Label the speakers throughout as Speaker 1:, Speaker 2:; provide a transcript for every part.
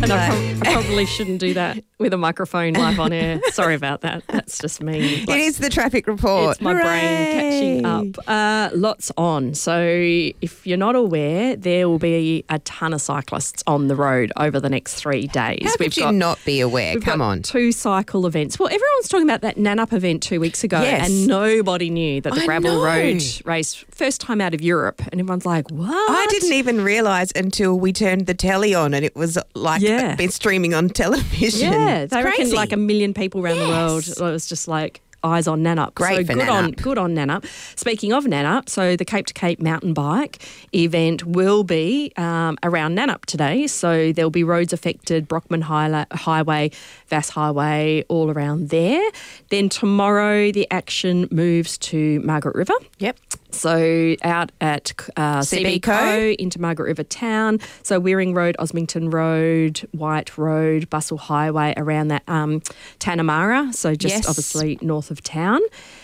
Speaker 1: And I probably shouldn't do that with a microphone live on air. Sorry about that. That's just me.
Speaker 2: It is the traffic report.
Speaker 1: It's my brain catching up. Lots on. So if you're not aware, there will be a ton of cyclists on the road over the next 3 days.
Speaker 2: How could you not be aware? Come on.
Speaker 1: 2 cycle events. Well, everyone was talking about that Nannup event 2 weeks ago, and nobody knew that the gravel road race, first time out of Europe, and everyone's like, what?
Speaker 2: I didn't even realise until we turned the telly on and it was like been streaming on television.
Speaker 1: Yeah,
Speaker 2: it's
Speaker 1: they
Speaker 2: crazy.
Speaker 1: reckon like 1 million people around the world. It was just like eyes on Nannup.
Speaker 2: Great for Nannup.
Speaker 1: Good on Nannup. Speaking of Nannup, so the Cape to Cape mountain bike event will be around Nannup today. So there'll be roads affected, Brockman Highway, Vass Highway, all around there. Then tomorrow the action moves to Margaret River.
Speaker 2: Yep.
Speaker 1: So out at
Speaker 2: CB
Speaker 1: Co into Margaret River Town. So Wearing Road, Osmington Road, White Road, Bustle Highway around that Tanamara. So just obviously north of town.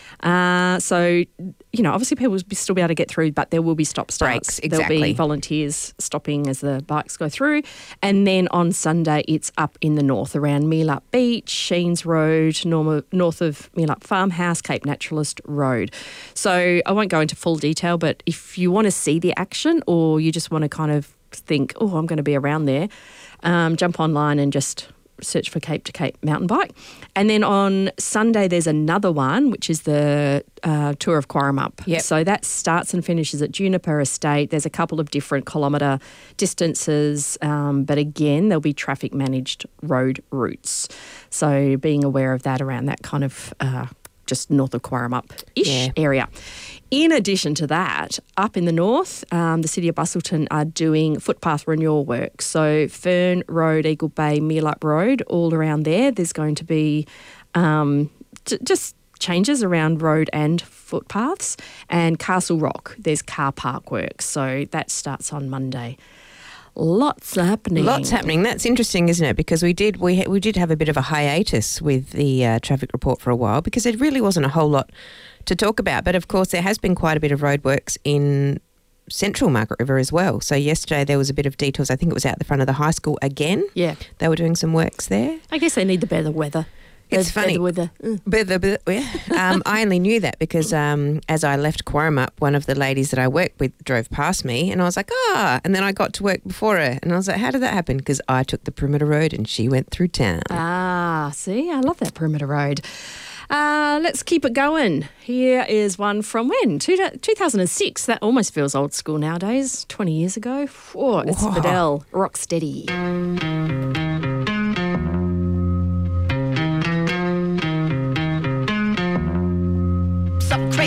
Speaker 1: So, obviously people will still be able to get through, but there will be stop-starts.
Speaker 2: Breaks, exactly.
Speaker 1: There'll be volunteers stopping as the bikes go through. And then on Sunday, it's up in the north around Meelup Beach, Sheens Road, north of Meelup Farmhouse, Cape Naturalist Road. So I won't go into full detail, but if you want to see the action or you just want to kind of think, I'm going to be around there, jump online and just search for Cape to Cape mountain bike. And then on Sunday there's another one, which is the Tour of Quarramup.
Speaker 2: Yep.
Speaker 1: So that starts and finishes at Juniper Estate. There's a couple of different kilometre distances, but again there'll be traffic managed road routes. So being aware of that around that kind of just north of Quarramup-ish area. In addition to that, up in the north, the City of Bustleton are doing footpath renewal work. So Fern Road, Eagle Bay, Meelup Road, all around there. There's going to be just changes around road and footpaths. And Castle Rock, there's car park work. So that starts on Monday. Lots happening.
Speaker 2: That's interesting, isn't it? Because we did have a bit of a hiatus with the traffic report for a while because there really wasn't a whole lot to talk about. But of course, there has been quite a bit of roadworks in central Margaret River as well. So yesterday there was a bit of detours. I think it was out the front of the high school again.
Speaker 1: Yeah.
Speaker 2: They were doing some works there.
Speaker 1: I guess they need the better weather.
Speaker 2: It's funny. I only knew that because as I left Quarramup, one of the ladies that I worked with drove past me and I was like, and then I got to work before her and I was like, how did that happen? Because I took the perimeter road and she went through town.
Speaker 1: See, I love that perimeter road. Let's keep it going. Here is one from when? 2006. That almost feels old school nowadays. 20 years ago. It's Fidel, Rock Steady.